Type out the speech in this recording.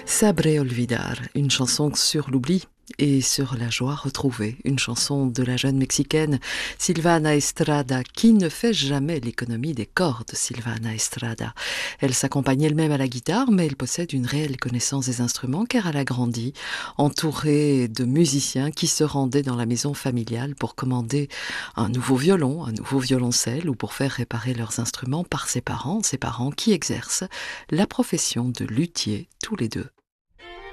Sabré Olvidar, une chanson sur l'oubli et sur la joie retrouvée, une chanson de la jeune mexicaine Silvana Estrada qui ne fait jamais l'économie des cordes. Silvana Estrada, elle s'accompagne elle-même à la guitare, mais elle possède une réelle connaissance des instruments car elle a grandi entourée de musiciens qui se rendaient dans la maison familiale pour commander un nouveau violon, un nouveau violoncelle ou pour faire réparer leurs instruments par ses parents qui exercent la profession de luthier tous les deux.